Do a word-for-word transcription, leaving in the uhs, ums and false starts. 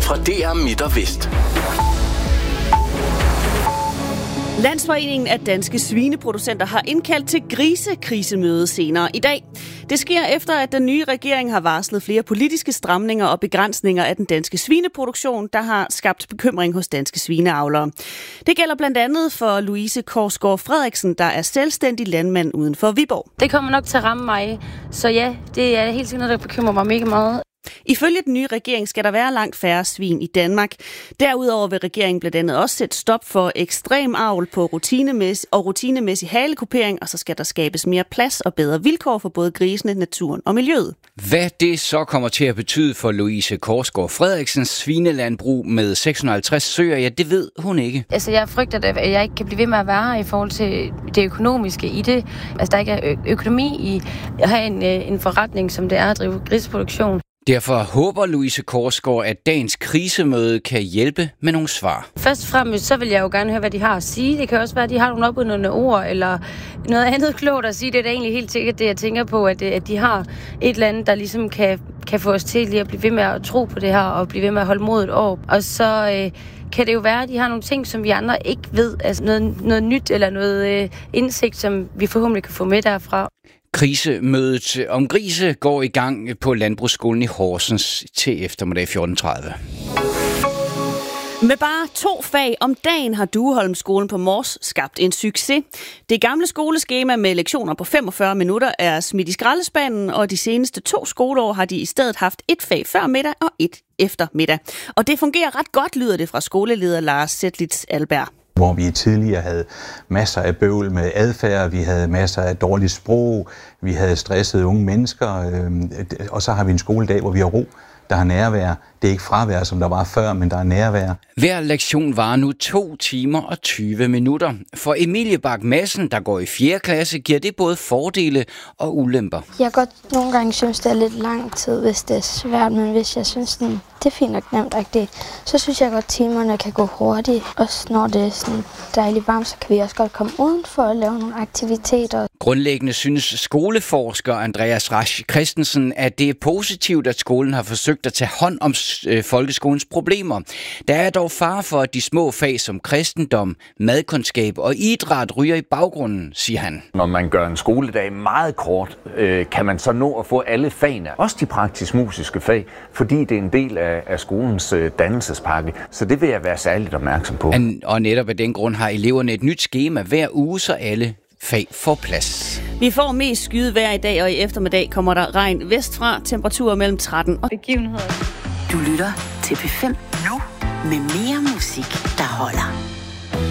fra D R Midt og Vest. Landsforeningen af danske svineproducenter har indkaldt til grisekrisemøde senere i dag. Det sker efter, at den nye regering har varslet flere politiske stramninger og begrænsninger af den danske svineproduktion, der har skabt bekymring hos danske svineavlere. Det gælder blandt andet for Louise Korsgaard Frederiksen, der er selvstændig landmand uden for Viborg. Det kommer nok til at ramme mig, så ja, det er helt sikkert noget, der bekymrer mig mega meget. Ifølge den nye regering skal der være langt færre svin i Danmark. Derudover vil regeringen blandt andet også sætte stop for ekstrem avl på rutinemæssig og rutinemæssig halekupering, og så skal der skabes mere plads og bedre vilkår for både grisene, naturen og miljøet. Hvad det så kommer til at betyde for Louise Korsgaard Frederiksens svinelandbrug med seks hundrede og halvtreds søer, ja, det ved hun ikke. Altså, jeg frygter, at jeg ikke kan blive ved med at være i forhold til det økonomiske i det. Altså, der ikke er økonomi i at have en, en forretning, som det er at drive griseproduktion. Derfor håber Louise Korsgaard, at dagens krisemøde kan hjælpe med nogle svar. Først og fremmest, så vil jeg jo gerne høre, hvad de har at sige. Det kan også være, at de har nogle opbudende ord, eller noget andet klogt at sige. Det er da egentlig helt sikkert det, jeg tænker på, at, at de har et eller andet, der ligesom kan, kan få os til lige at blive ved med at tro på det her, og blive ved med at holde modet op. Og så øh, kan det jo være, at de har nogle ting, som vi andre ikke ved. Altså noget, noget nyt, eller noget øh, indsigt, som vi forhåbentlig kan få med derfra. Krisemødet om grise går i gang på Landbrugsskolen i Horsens til eftermiddag fjorten tredive. Med bare to fag om dagen har Dueholmskolen på Mors skabt en succes. Det gamle skoleskema med lektioner på femogfyrre minutter er smidt i skraldespanden, og de seneste to skoleår har de i stedet haft et fag før middag og et efter middag. Og det fungerer ret godt, lyder det fra skoleleder Lars Zetlitz Alberg. Hvor vi tidligere havde masser af bøvl med adfærd, vi havde masser af dårligt sprog, vi havde stressede unge mennesker, øh, og så har vi en skoledag, hvor vi har ro, der har nærvær. Det er ikke fravær, som der var før, men der er nærvær. Hver lektion varer nu to timer og tyve minutter. For Emilie Bak Madsen, der går i fjerde klasse, giver det både fordele og ulemper. Jeg godt nogle gange synes, det er lidt lang tid, hvis det er svært, men hvis jeg synes, det er fint og nemt, så synes jeg godt, at timerne kan gå hurtigt. Også når det er sådan dejligt varmt, så kan vi også godt komme udenfor og lave nogle aktiviteter. Grundlæggende synes skoleforsker Andreas Rasch Christensen, at det er positivt, at skolen har forsøgt at tage hånd om øh, folkeskolens problemer. Der er dog fare for, at de små fag som kristendom, madkundskab og idræt ryger i baggrunden, siger han. Når man gør en skoledag meget kort, øh, kan man så nå at få alle fagene, også de praktisk-musiske fag, fordi det er en del af, af skolens øh, dannelsespakke. Så det vil jeg være særligt opmærksom på. An, og netop af den grund har eleverne et nyt skema hver uge, så alle fag får plads. Vi får mest skyde vejr i dag, og i eftermiddag kommer der regn vestfra, temperaturer mellem tretten og begivenheder. Du lytter til P fem nu med mere musik, der holder.